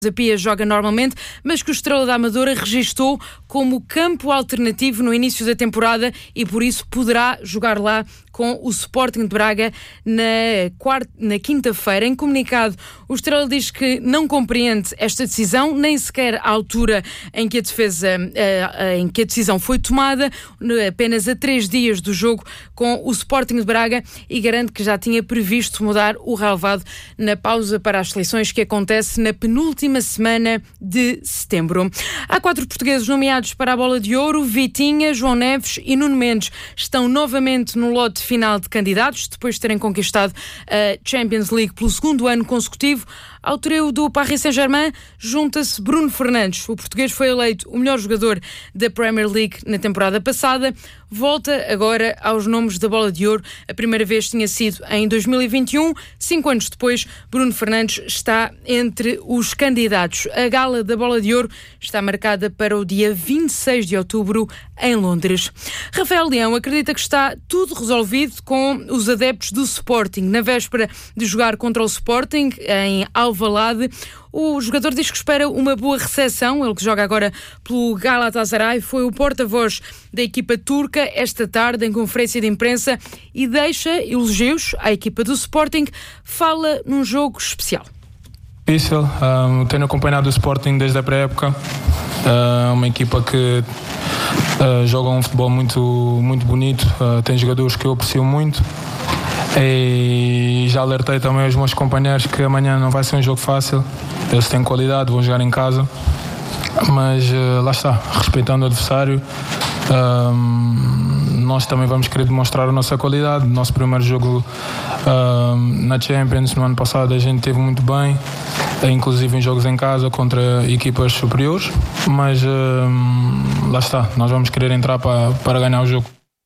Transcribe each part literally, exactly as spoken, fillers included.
A Pia joga normalmente, mas que o Estrela da Amadora registou como campo alternativo no início da temporada e por isso poderá jogar lá com o Sporting de Braga na, quarta, na quinta-feira. Em comunicado, o Estrela diz que não compreende esta decisão, nem sequer a altura em que a, defesa, em que a decisão foi tomada, apenas a três dias do jogo com o Sporting de Braga, e garante que já tinha previsto mudar o relevado na pausa para as seleções que acontece na penúltima semana de setembro. Há quatro portugueses nomeados para a Bola de Ouro. Vitinha, João Neves e Nuno Mendes estão novamente no lote final de candidatos, depois de terem conquistado a Champions League pelo segundo ano consecutivo. Ao trio do Paris Saint-Germain junta-se Bruno Fernandes. O português foi eleito o melhor jogador da Premier League na temporada passada. Volta agora aos nomes da Bola de Ouro. A primeira vez tinha sido em dois mil e vinte e um. Cinco anos depois, Bruno Fernandes está entre os candidatos. A gala da Bola de Ouro está marcada para o dia vinte e seis de outubro em Londres. Rafael Leão acredita que está tudo resolvido com os adeptos do Sporting. Na véspera de jogar contra o Sporting, em Alvalade, o jogador diz que espera uma boa recepção. Ele, que joga agora pelo Galatasaray, foi o porta-voz da equipa turca esta tarde em conferência de imprensa e deixa elogios à equipa do Sporting. Fala num jogo especial. Difícil, um, tenho acompanhado o Sporting desde a pré-época, uh, uma equipa que uh, joga um futebol muito, muito bonito, uh, tem jogadores que eu aprecio muito. E já alertei também os meus companheiros que amanhã não vai ser um jogo fácil. Eles têm qualidade, vão jogar em casa, mas uh, lá está, respeitando o adversário. Um, nós também vamos querer demonstrar a nossa qualidade. Nosso primeiro jogo um, na Champions no ano passado a gente teve muito bem, inclusive em jogos em casa contra equipas superiores, mas um, lá está, nós vamos querer entrar para, para ganhar o jogo.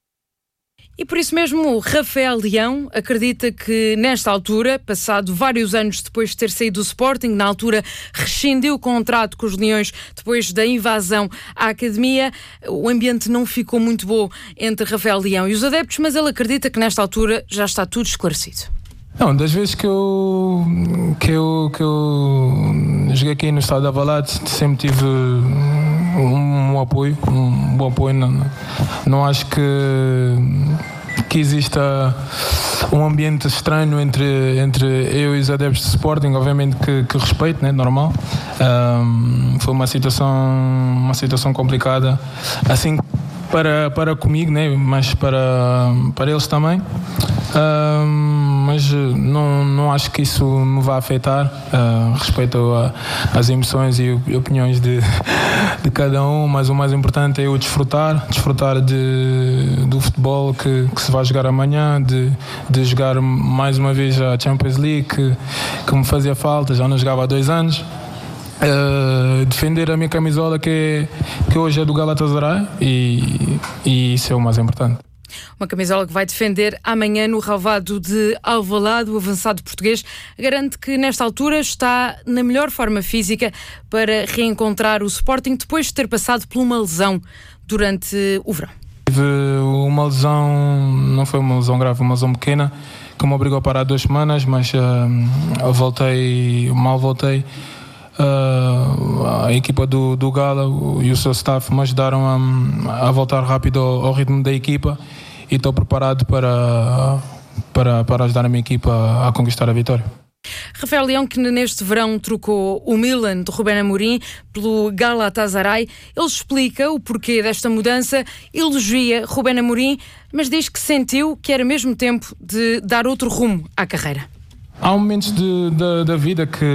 E por isso mesmo, Rafael Leão acredita que nesta altura, passado vários anos depois de ter saído do Sporting, na altura rescindiu o contrato com os Leões depois da invasão à academia, o ambiente não ficou muito bom entre Rafael Leão e os adeptos, mas ele acredita que nesta altura já está tudo esclarecido. Não, das vezes que eu, que eu, que eu joguei aqui no estado de Alvalade, sempre tive um, um apoio, um bom apoio. Não, não acho que, que exista um ambiente estranho entre, entre eu e os adeptos de Sporting. Obviamente que, que respeito, né, normal. Um, foi uma situação, uma situação complicada, assim para, para comigo, né, mas para, para eles também. Um, mas não, não acho que isso me vá afetar. Uh, respeito a, as emoções e opiniões de, de cada um, mas o mais importante é eu desfrutar, desfrutar de, do futebol que, que se vai jogar amanhã, de, de jogar mais uma vez a Champions League, que, que me fazia falta, já não jogava há dois anos. Uh, defender a minha camisola que, que hoje é do Galatasaray e, e isso é o mais importante. Uma camisola que vai defender amanhã no relvado de Alvalade. O avançado português garante que nesta altura está na melhor forma física para reencontrar o Sporting depois de ter passado por uma lesão durante o verão. Tive uma lesão, não foi uma lesão grave, uma lesão pequena que me obrigou a parar duas semanas, mas uh, eu voltei, mal voltei. Uh, a equipa do, do Gala e o seu staff me ajudaram a, a voltar rápido ao, ao ritmo da equipa e estou preparado para, para, para ajudar a minha equipa a conquistar a vitória. Rafael Leão, que neste verão trocou o Milan de Rubén Amorim pelo Galatasaray, ele explica o porquê desta mudança, elogia Rubén Amorim, mas diz que sentiu que era mesmo tempo de dar outro rumo à carreira. Há momentos de, de, da vida que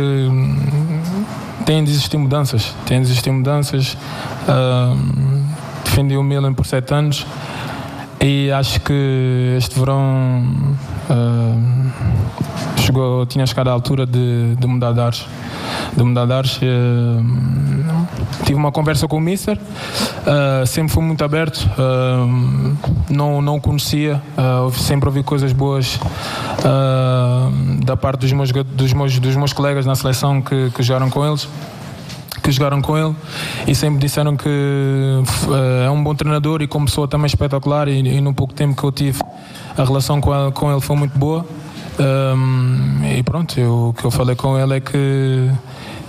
têm de existir mudanças, têm de existir mudanças. Uh, defendi o Milan por sete anos e acho que este verão uh, chegou, tinha chegado à altura de, de mudar de ares. De mudar de ares. Uh, tive uma conversa com o Mister, uh, sempre fui muito aberto, uh, não, não o conhecia, uh, sempre ouvi coisas boas uh, da parte dos meus, dos, meus, dos meus colegas na seleção que, que jogaram com eles. que jogaram com ele e sempre disseram que uh, é um bom treinador e como pessoa também espetacular e, e no pouco tempo que eu tive a relação com ele, com ele foi muito boa. Um, e pronto, eu, o que eu falei com ele é que